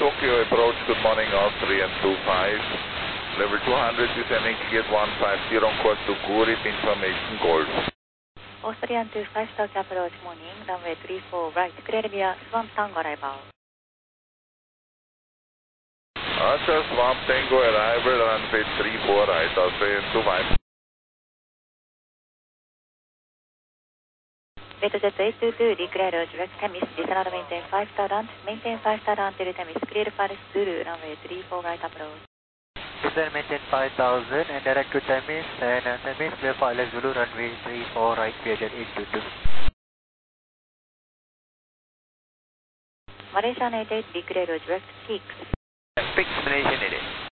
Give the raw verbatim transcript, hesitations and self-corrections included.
Tokyo approach, good morning, all three and two five. Level two hundred descending gate one five zero, request to Gurit information gold. Austrian two five South approach, morning, runway three four right, clear via Swamp Tango arrival. Archer Swamp Tango arrival, runway three four right, Austrian two five. Jet eight two two, declare direct Temis, descend maintain five star launch, maintain five star launch till Temis, clear Paris Zulu, runway three four right approach. Descend maintain five thousand and direct to Temis, and uh, Temis, clear for Alex Zulu, runway three four right, Jet eight two two. Malaysian eight eight, declare direct six. Fix Malaysian eight eight.